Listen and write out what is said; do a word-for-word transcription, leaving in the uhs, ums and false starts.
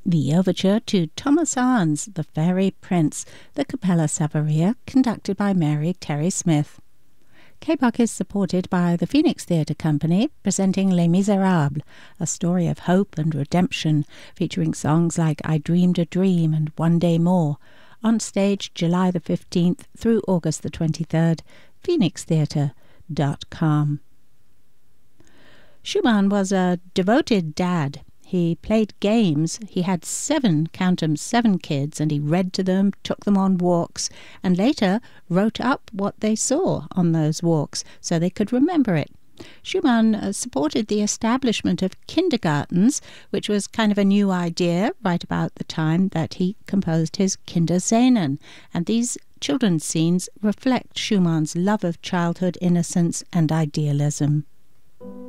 The overture to Thomas Arne's The Fairy Prince, the Capella Savaria, conducted by Mary Terry Smith. K B U C is supported by the Phoenix Theatre Company, presenting Les Miserables, a story of hope and redemption, featuring songs like I Dreamed a Dream and One Day More, on stage July the fifteenth through August the twenty-third, phoenix theatre dot com. Schumann was a devoted dad. He played games. He had seven, count 'em, seven kids, and he read to them, took them on walks, and later wrote up what they saw on those walks so they could remember it. Schumann uh, supported the establishment of kindergartens, which was kind of a new idea right about the time that he composed his Kinderscenen, and these children's scenes reflect Schumann's love of childhood innocence and idealism.